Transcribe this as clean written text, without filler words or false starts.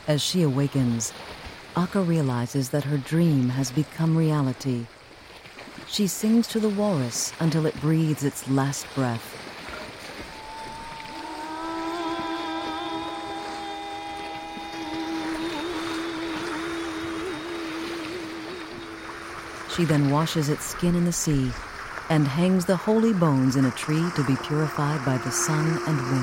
As she awakens, Akka realizes that her dream has become reality. She sings to the walrus until it breathes its last breath. She then washes its skin in the sea and hangs the holy bones in a tree to be purified by the sun and wind.